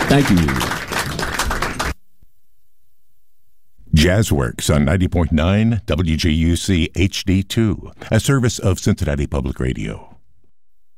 Thank you. Jazzworks on 90.9 WJUC HD2, a service of Cincinnati Public Radio.